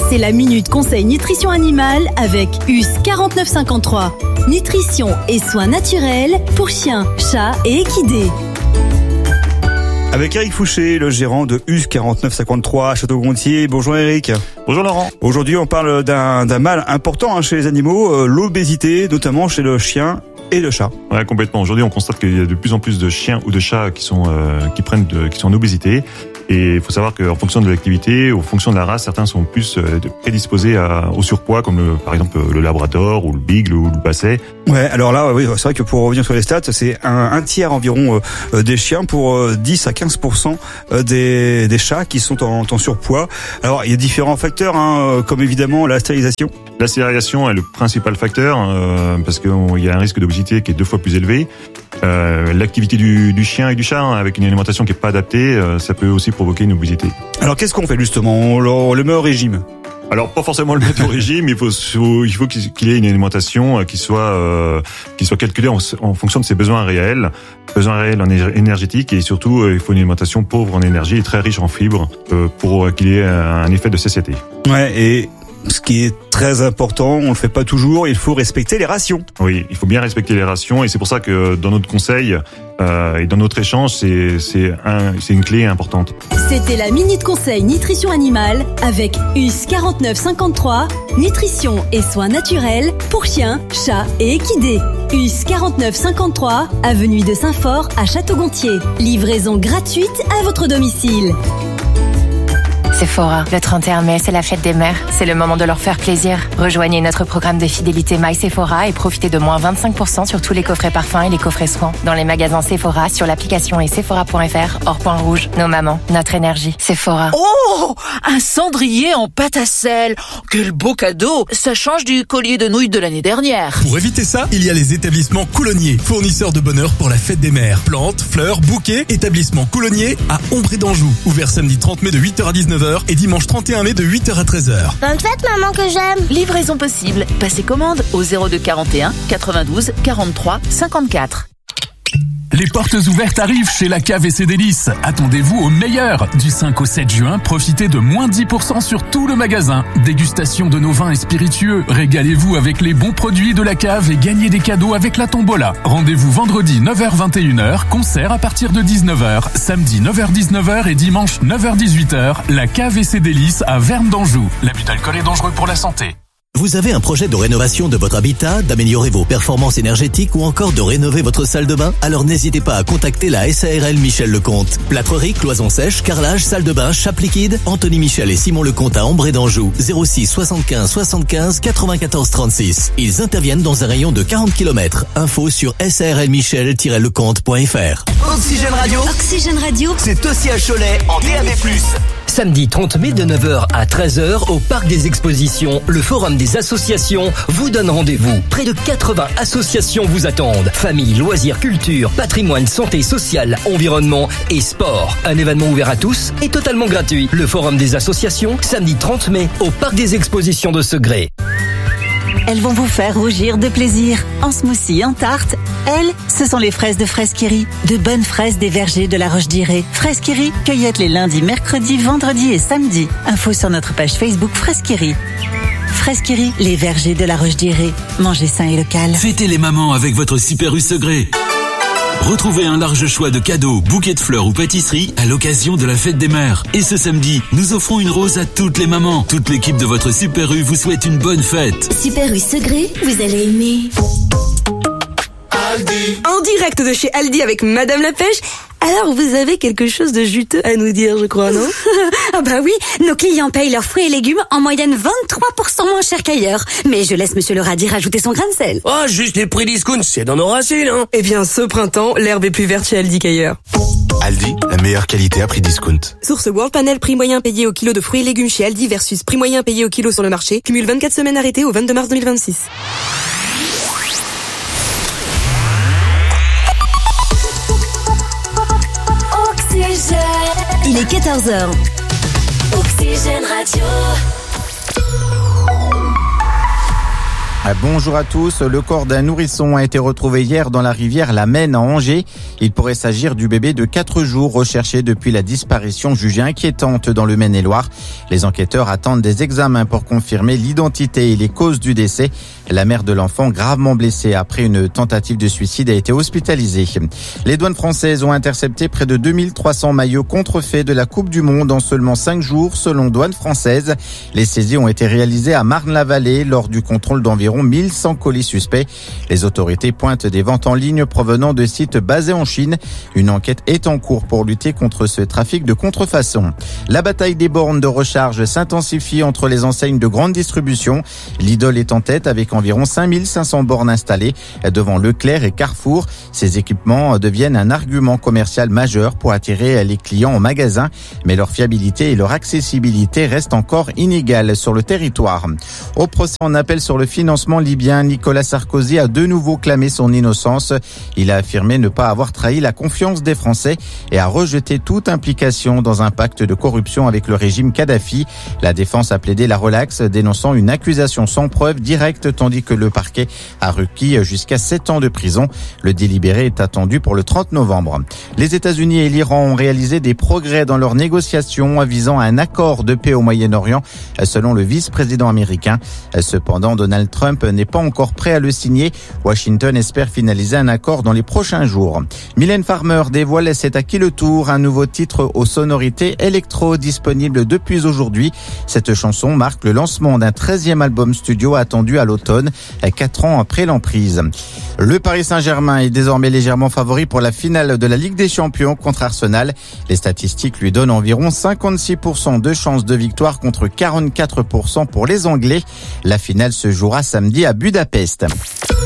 C'est la Minute Conseil Nutrition Animale avec US 4953. Nutrition et soins naturels pour chiens, chats et équidés. Avec Eric Fouché, le gérant de US 4953 à Château-Gontier. Bonjour Eric. Bonjour Laurent. Aujourd'hui, on parle d'un mal important chez les animaux, l'obésité, notamment chez le chien et le chat. Ouais, complètement. Aujourd'hui, on constate qu'il y a de plus en plus de chiens ou de chats qui sont en obésité. Et il faut savoir qu'en fonction de l'activité, en fonction de la race, certains sont plus prédisposés au surpoids, comme par exemple le labrador ou le beagle ou le basset. Ouais, alors là, oui, c'est vrai que pour revenir sur les stats, c'est un tiers environ des chiens pour 10 à 15% des chats qui sont en surpoids. Alors, il y a différents facteurs, comme évidemment la stérilisation. La stérilisation est le principal facteur parce qu'il y a un risque d'obésité qui est 2 fois plus élevé. L'activité du chien et du chat, avec une alimentation qui est pas adaptée, ça peut aussi provoquer une obésité. Alors qu'est-ce qu'on fait justement ? On le met au régime ? Alors pas forcément le mettre au régime, il faut qu'il ait une alimentation qui soit calculée en fonction de ses besoins réels en énergétique, et surtout il faut une alimentation pauvre en énergie et très riche en fibres pour qu'il ait un effet de satiété. Ouais, et ce qui est très important, on le fait pas toujours, il faut respecter les rations. Oui, il faut bien respecter les rations, et c'est pour ça que dans notre conseil et dans notre échange, c'est une clé importante. C'était la Minute Conseil Nutrition Animale avec US 4953, nutrition et soins naturels pour chiens, chats et équidés. US 4953, avenue de Saint-Fort à Château-Gontier. Livraison gratuite à votre domicile. Sephora, le 31 mai, c'est la fête des mères. C'est le moment de leur faire plaisir. Rejoignez notre programme de fidélité My Sephora et profitez de moins 25% sur tous les coffrets parfums et les coffrets soins. Dans les magasins Sephora, sur l'application et sephora.fr, hors point rouge. Nos mamans, notre énergie. Sephora. Oh, un cendrier en pâte à sel. Quel beau cadeau. Ça change du collier de nouilles de l'année dernière. Pour éviter ça, il y a les établissements Coulonnier, fournisseurs de bonheur pour la fête des mères. Plantes, fleurs, bouquets, établissement Coulonnier à Ombré d'Anjou. Ouvert samedi 30 mai de 8h à 19h et dimanche 31 mai de 8h à 13h. Bonne fête, maman, que j'aime. Livraison possible. Passez commande au 02 41 92 43 54. Les portes ouvertes arrivent chez La Cave et ses délices. Attendez-vous au meilleur. Du 5 au 7 juin, profitez de moins 10% sur tout le magasin. Dégustation de nos vins et spiritueux. Régalez-vous avec les bons produits de La Cave et gagnez des cadeaux avec la tombola. Rendez-vous vendredi 9h-21h, concert à partir de 19h. Samedi 9h-19h et dimanche 9h-18h. La Cave et ses délices à Verne d'Anjou. L'abus d'alcool est dangereux pour la santé. Vous avez un projet de rénovation de votre habitat, d'améliorer vos performances énergétiques ou encore de rénover votre salle de bain? Alors n'hésitez pas à contacter la SARL Michel Lecomte. Plâtrerie, cloisons sèches, carrelage, salle de bain, chape liquide. Anthony Michel et Simon Lecomte à Ombré d'Anjou. 06 75 75 94 36. Ils interviennent dans un rayon de 40 km. Info sur sarlmichel-lecomte.fr. Oxygène Radio. Oxygène Radio. C'est aussi à Cholet en DAB+. Samedi 30 mai de 9h à 13h au Parc des Expositions, le Forum des associations vous donne rendez-vous. Près de 80 associations vous attendent. Famille, loisirs, culture, patrimoine, santé, social, environnement et sport. Un événement ouvert à tous et totalement gratuit. Le Forum des associations, samedi 30 mai au Parc des Expositions de Segré. Elles vont vous faire rougir de plaisir. En smoothie, en tarte, elles, ce sont les fraises de Fresquerie. De bonnes fraises des vergers de la Roche-d'Iré. Fresquerie, cueillette les lundis, mercredis, vendredis et samedis. Info sur notre page Facebook Fresquerie. Fresquerie, les vergers de la Roche-d'Iré. Mangez sain et local. Fêtez les mamans avec votre Super U Segré. Retrouvez un large choix de cadeaux, bouquets de fleurs ou pâtisseries à l'occasion de la fête des mères. Et ce samedi, nous offrons une rose à toutes les mamans. Toute l'équipe de votre Super U vous souhaite une bonne fête. Super U Segré, vous allez aimer. Aldi. En direct de chez Aldi avec Madame la Pêche. Alors, vous avez quelque chose de juteux à nous dire, je crois, non? Ah bah oui, nos clients payent leurs fruits et légumes en moyenne 23% moins cher qu'ailleurs. Mais je laisse monsieur le radis rajouter son grain de sel. Oh, juste les prix discount, c'est dans nos racines, hein. Eh bien, ce printemps, l'herbe est plus verte chez Aldi qu'ailleurs. Aldi, la meilleure qualité à prix discount. Source World Panel, prix moyen payé au kilo de fruits et légumes chez Aldi versus prix moyen payé au kilo sur le marché. Cumule 24 semaines arrêtées au 22 mars 2026. Il est 14h. Oxygène Radio. Bonjour à tous. Le corps d'un nourrisson a été retrouvé hier dans la rivière la Maine à Angers. Il pourrait s'agir du bébé de 4 jours recherché depuis la disparition jugée inquiétante dans le Maine-et-Loire. Les enquêteurs attendent des examens pour confirmer l'identité et les causes du décès. La mère de l'enfant, gravement blessée après une tentative de suicide, a été hospitalisée. Les douanes françaises ont intercepté près de 2300 maillots contrefaits de la Coupe du Monde en seulement 5 jours, selon douanes françaises. Les saisies ont été réalisées à Marne-la-Vallée lors du contrôle d'environ 1100 colis suspects. Les autorités pointent des ventes en ligne provenant de sites basés en Chine. Une enquête est en cours pour lutter contre ce trafic de contrefaçon. La bataille des bornes de recharge s'intensifie entre les enseignes de grande distribution. Lidl est en tête avec environ 5500 bornes installées devant Leclerc et Carrefour. Ces équipements deviennent un argument commercial majeur pour attirer les clients au magasin, mais leur fiabilité et leur accessibilité restent encore inégales sur le territoire. Au procès en appel sur le financement libyen, Nicolas Sarkozy a de nouveau clamé son innocence. Il a affirmé ne pas avoir trahi la confiance des Français et a rejeté toute implication dans un pacte de corruption avec le régime Kadhafi. La défense a plaidé la relaxe, dénonçant une accusation sans preuve directe, tandis que le parquet a requis jusqu'à 7 ans de prison. Le délibéré est attendu pour le 30 novembre. Les États-Unis et l'Iran ont réalisé des progrès dans leurs négociations visant à un accord de paix au Moyen-Orient, selon le vice-président américain. Cependant, Donald Trump n'est pas encore prêt à le signer. Washington espère finaliser un accord dans les prochains jours. Mylène Farmer dévoile C'est à qui le tour, un nouveau titre aux sonorités électro disponible depuis aujourd'hui. Cette chanson marque le lancement d'un 13e album studio attendu à l'automne, 4 ans après l'emprise. Le Paris Saint-Germain est désormais légèrement favori pour la finale de la Ligue des Champions contre Arsenal. Les statistiques lui donnent environ 56% de chances de victoire contre 44% pour les Anglais. La finale se jouera samedi à Budapest.